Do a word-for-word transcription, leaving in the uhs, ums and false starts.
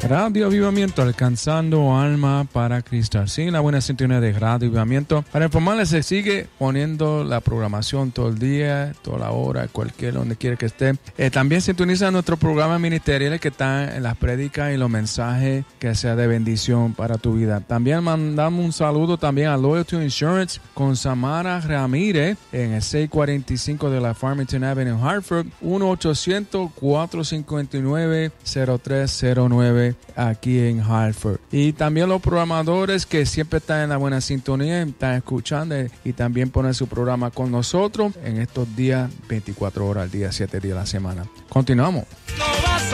Radio Avivamiento, alcanzando alma para Cristo. Sí, la buena sintonía de Radio Avivamiento. Para informarles, se sigue poniendo la programación todo el día, toda la hora, cualquier donde quiera que esté. Eh, también sintoniza nuestros programas ministeriales que están en las prédicas y los mensajes que sea de bendición para tu vida. También mandamos un saludo también a Loyalty Insurance con Samara Ramírez en el seiscientos cuarenta y cinco de la Farmington Avenue en Hartford, uno ochocientos, cuatrocientos cincuenta y nueve, cero tres cero nueve aquí en Hartford. Y también los programadores que siempre están en la buena sintonía, están escuchando y también ponen su programa con nosotros en estos días, veinticuatro horas al día, siete días a la semana. Continuamos.